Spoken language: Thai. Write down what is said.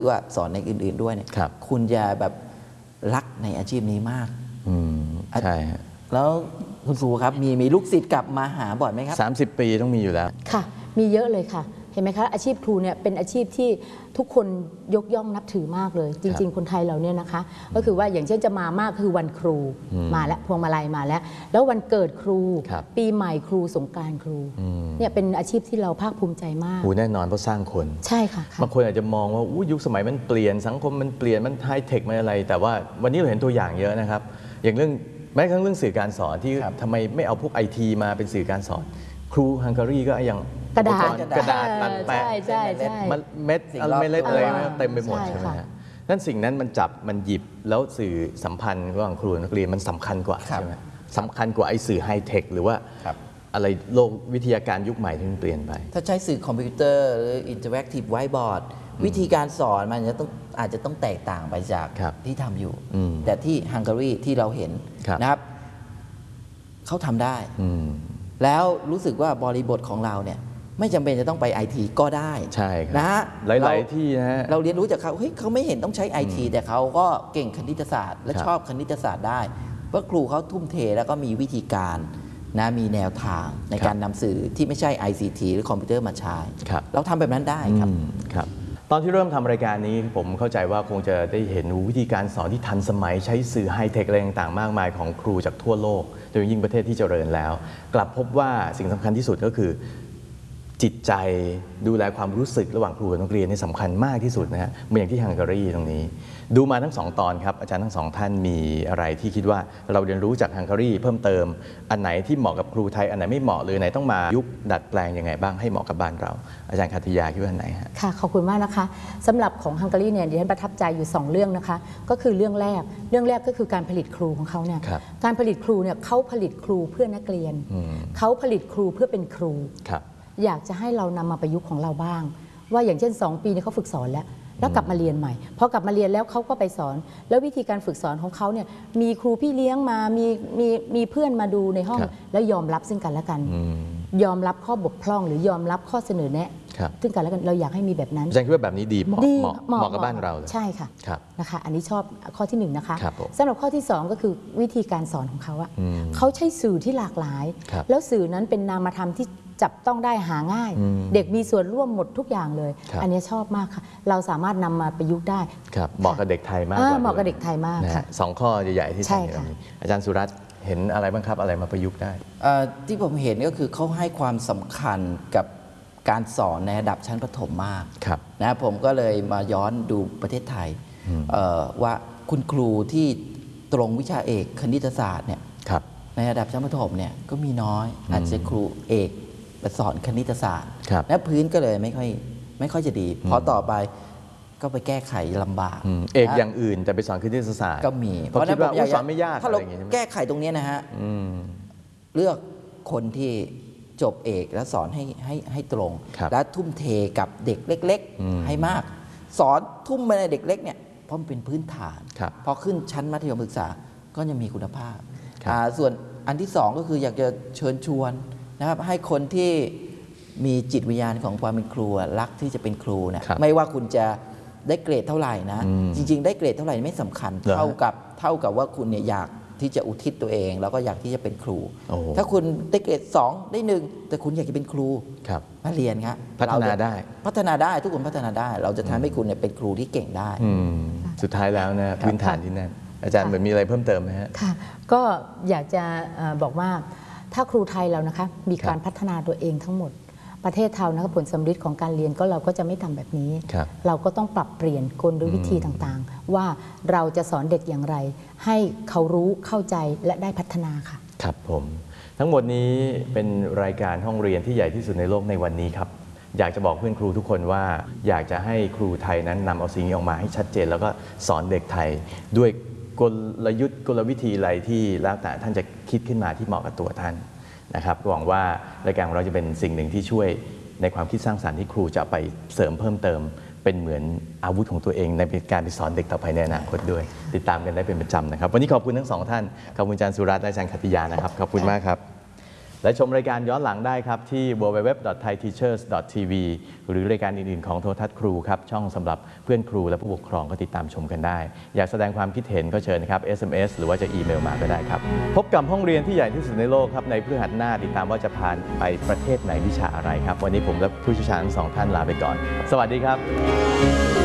ว่าสอนในอื่นๆด้วยเนี่ยคุณจะแบบรักในอาชีพนี้มากใช่แล้วคุณครูครับมีลูกศิษย์กลับมาหาบ่อยไหมครับ 30 ปีต้องมีอยู่แล้วค่ะมีเยอะเลยค่ะเห็นไหมคะอาชีพครูเนี่ยเป็นอาชีพที่ทุกคนยกย่องนับถือมากเลยจริงๆคนไทยเราเนี่ยนะคะก็คือว่าอย่างเช่นจะมามากคือวันครูมาแล้วพวงมาลัยมาแล้ววันเกิดครูปีใหม่ครูสงกรานต์ครูเนี่ยเป็นอาชีพที่เราภาคภูมิใจมากแน่นอนเพราะสร้างคนใช่ค่ะบางคนอาจจะมองว่ายุคสมัยมันเปลี่ยนสังคมมันเปลี่ยนมันไฮเทคมันอะไรแต่ว่าวันนี้เราเห็นตัวอย่างเยอะนะครับอย่างเรื่องแม้กระทั่งเรื่องสื่อการสอนที่ทำไมไม่เอาพวกITมาเป็นสื่อการสอนครูฮังการีก็ยังกระดาษตัดแปะเม็ดอะไรเต็มไปหมดใช่ไหมฮะนั่นสิ่งนั้นมันจับมันหยิบแล้วสื่อสัมพันธ์ระหว่างครูนักเรียนมันสำคัญกว่าใช่ไหมสำคัญกว่าไอ้สื่อไฮเทคหรือว่าอะไรโลกวิทยาการยุคใหม่ที่มันเปลี่ยนไปถ้าใช้สื่อคอมพิวเตอร์หรืออินเทอร์แอคทีฟไวท์บอร์ดวิธีการสอนมันอาจจะต้องแตกต่างไปจากที่ทำอยู่แต่ที่ฮังการีที่เราเห็นนะครับเขาทำได้แล้วรู้สึกว่าบริบทของเราเนี่ยไม่จำเป็นจะต้องไปไอทีก็ได้ใช่ครับนะฮะหลายๆที่นะฮะเราเรียนรู้จากเขาเฮ้ยเขาไม่เห็นต้องใช้ไอทีแต่เขาก็เก่งคณิตศาสตร์และชอบคณิตศาสตร์ได้เพราะครูเขาทุ่มเทแล้วก็มีวิธีการนะมีแนวทางในการนำสื่อที่ไม่ใช่ ICT หรือคอมพิวเตอร์มาใช้เราทำแบบนั้นได้ครับตอนที่เริ่มทำรายการนี้ผมเข้าใจว่าคงจะได้เห็นวิธีการสอนที่ทันสมัยใช้สื่อไฮเทคอะไรต่างๆมากมายของครูจากทั่วโลกโดยยิ่งประเทศที่เจริญแล้วกลับพบว่าสิ่งสำคัญที่สุดก็คือจิตใจดูแลความรู้สึกระหว่างครูกับนักเรียนนี่สำคัญมากที่สุดนะฮะเหมือนอย่างที่ฮังการีตรงนี้ดูมาทั้ง2 ตอนครับอาจารย์ทั้ง2 ท่านมีอะไรที่คิดว่าเราเรียนรู้จากฮังการีเพิ่มเติมอันไหนที่เหมาะกับครูไทยอันไหนไม่เหมาะหรือไหนต้องมายุคดัดแปลงยังไงบ้างให้เหมาะกับบ้านเราอาจารย์คัทยาคิดว่าไหนฮะค่ะขอบคุณมากนะคะสำหรับของฮังการีเนี่ยดิฉันประทับใจอยู่2 เรื่องนะคะก็คือเรื่องแรกก็คือการผลิตครูของเขาเนี่ยการผลิตครูเนี่ยเขาผลิตครูเพื่อนักเรียนเขาผลิตครูเพื่อเป็นครูอยากจะให้เรานำมาประยุกต์ของเราบ้างว่าอย่างเช่น2 ปีนี้เขาฝึกสอนแล้วกลับมาเรียนใหม่พอกลับมาเรียนแล้วเขาก็ไปสอนแล้ววิธีการฝึกสอนของเขาเนี่ยมีครูพี่เลี้ยงมามีเพื่อนมาดูในห้องแล้วยอมรับซึ่งกันและกันยอมรับข้อบกพร่องหรือยอมรับข้อเสนอแนะซึ่งกันและกันเราอยากให้มีแบบนั้นอาจารย์คิดว่าแบบนี้ดีเหมาะกับบ้านเราใช่ค่ะนะคะอันนี้ชอบข้อที่1นะคะสำหรับข้อที่2ก็คือวิธีการสอนของเขาเขาใช้สื่อที่หลากหลายแล้วสื่อนั้นเป็นนามธรรมที่จับต้องได้หาง่ายเด็กมีส่วนร่วมหมดทุกอย่างเลยอันนี้ชอบมากค่ะเราสามารถนำมาประยุกต์ได้เหมาะกับเด็กไทยมากเหมาะกับเด็กไทยมากค่ะ 2 ข้อใหญ่ๆที่อาจารย์สุรัตน์เห็นอะไรบ้างครับอะไรมาประยุกต์ได้ที่ผมเห็นก็คือเขาให้ความสำคัญกับการสอนในระดับชั้นประถมมากนะผมก็เลยมาย้อนดูประเทศไทยว่าคุณครูที่ตรงวิชาเอกคณิตศาสตร์เนี่ยในระดับชั้นประถมเนี่ยก็มีน้อยอาจจะครูเอกสอนคณิตศาสตร์และพื้นก็เลยไม่ค่อยจะดีพอต่อไปก็ไปแก้ไขลำบากเอกอย่างอื่นแต่ไปสอนคณิตศาสตร์ก็มีเพราะคิดว่าสอนไม่ยากถ้าเราแก้ไขตรงนี้นะฮะเลือกคนที่จบเอกแล้วสอนให้ตรงและทุ่มเทกับเด็กเล็กๆให้มากสอนทุ่มไปในเด็กเล็กเนี่ยเพราะมันเป็นพื้นฐานพอขึ้นชั้นมัธยมศึกษาก็จะมีคุณภาพส่วนอันที่2ก็คืออยากจะเชิญชวนนะครับให้คนที่มีจิตวิญญาณของความเป็นครูรักที่จะเป็นครูนะไม่ว่าคุณจะได้เกรดเท่าไหร่นะจริงๆได้เกรดเท่าไหร่ไม่สำคัญเท่ากับว่าคุณเนี่ยอยากที่จะอุทิศตัวเองแล้วก็อยากที่จะเป็นครูถ้าคุณได้เกรด2ได้1แต่คุณอยากจะเป็นครูมาเรียนครับพัฒนาได้ทุกคนพัฒนาได้เราจะทำให้คุณเนี่ยเป็นครูที่เก่งได้สุดท้ายแล้วนะพื้นฐานที่นั่นอาจารย์เหมือนมีอะไรเพิ่มเติมไหมฮะค่ะก็อยากจะบอกว่าถ้าครูไทยเรานะคะมีการพัฒนาตัวเองทั้งหมดประเทศไทยนะคะผลสำฤทธิ์ของการเรียนก็เราก็จะไม่ทำแบบนี้เราก็ต้องปรับเปลี่ยนกลวิธีต่างๆว่าเราจะสอนเด็กอย่างไรให้เขารู้เข้าใจและได้พัฒนาค่ะครับผมทั้งหมดนี้เป็นรายการห้องเรียนที่ใหญ่ที่สุดในโลกในวันนี้ครับอยากจะบอกเพื่อนครูทุกคนว่าอยากจะให้ครูไทยนั้นนำเอาสิ่งนี้ออกมาให้ชัดเจนแล้วก็สอนเด็กไทยด้วยกลยุทธ์กลวิธีอะไรที่แล้วแต่ท่านจะคิดขึ้นมาที่เหมาะกับตัวท่านนะครับหวังว่ารายการของเราจะเป็นสิ่งหนึ่งที่ช่วยในความคิดสร้างสรรค์ที่ครูจะไปเสริมเพิ่มเติมเป็นเหมือนอาวุธของตัวเองในการไปสอนเด็กต่อไปในอนาคตด้วยติดตามกันได้เป็นประจำนะครับวันนี้ขอบคุณทั้ง2 ท่านขอบคุณอาจารย์สุรัตน์และอาจารย์คัทยานะครับขอบคุณมากครับและชมรายการย้อนหลังได้ครับที่ www.thaiteachers.tv หรือรายการอื่นๆของโทรทัศน์ครูครับช่องสำหรับเพื่อนครูและผู้ปกครองก็ติดตามชมกันได้อยากแสดงความคิดเห็นก็เชิญนะครับ SMS หรือว่าจะอีเมลมาก็ได้ครับพบกับห้องเรียนที่ใหญ่ที่สุดในโลกครับในพฤหัสหน้าติดตามว่าจะพาไปประเทศไหนวิชาอะไรครับวันนี้ผมและผู้เชี่ยวชาญทั้งสองท่านลาไปก่อนสวัสดีครับ